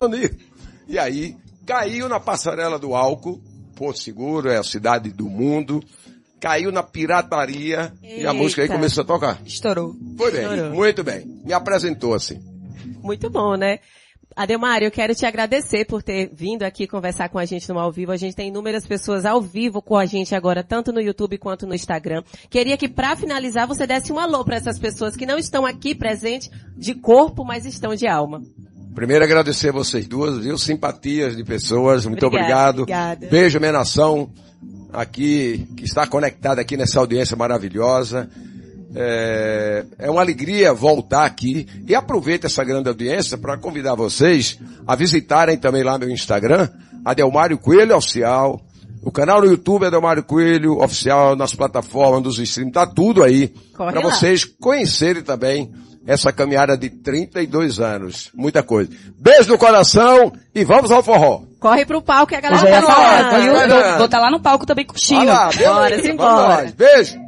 Unidos. E aí, caiu na passarela do álcool, Porto Seguro é a cidade do mundo, caiu na pirataria. Eita. E a música aí começou a tocar. Estourou. Foi bem, muito bem. Me apresentou assim. Muito bom, né? Adelmário, eu quero te agradecer por ter vindo aqui conversar com a gente no Ao Vivo. A gente tem inúmeras pessoas ao vivo com a gente agora, tanto no YouTube quanto no Instagram. Queria que, para finalizar, você desse um alô para essas pessoas que não estão aqui presentes de corpo, mas estão de alma. Primeiro, agradecer a vocês duas, viu? Simpatias de pessoas. Muito obrigado. Obrigada. Beijo, minha nação, aqui, que está conectada aqui nessa audiência maravilhosa. É uma alegria voltar aqui e aproveito essa grande audiência para convidar vocês a visitarem também lá meu Instagram, Adelmário Coelho Oficial, o canal no YouTube Adelmário Coelho Oficial, nas plataformas dos streams, tá tudo aí para vocês conhecerem também essa caminhada de 32 anos. Muita coisa. Beijo no coração e vamos ao forró. Corre pro palco que a galera vou estar lá no palco também curtindo. Bora, simbora. Beijo.